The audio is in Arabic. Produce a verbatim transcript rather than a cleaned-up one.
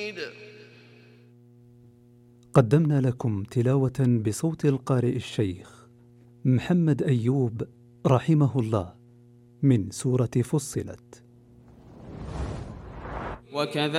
قدمنا لكم تلاوة بصوت القارئ الشيخ محمد أيوب رحمه الله من سورة فصلت. وكذلك